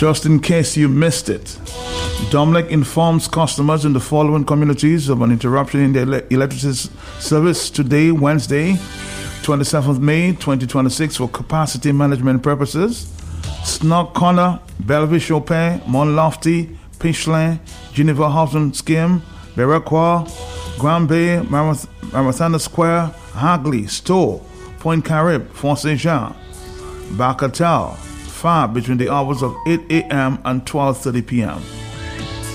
Just in case you missed it, Domlec informs customers in the following communities of an interruption in their electricity service today, Wednesday, 27th May 2026, for capacity management purposes. Snock Corner, Bellevue Chopin, Mont Lofty, Pichelin, Geneva Houghton Skim, Berroqua, Grand Bay, Marathon Square, Hagley, Stowe, Point Carib, Fort Saint Jean, Bacatal, far between the hours of 8 a.m. and 12:30 p.m.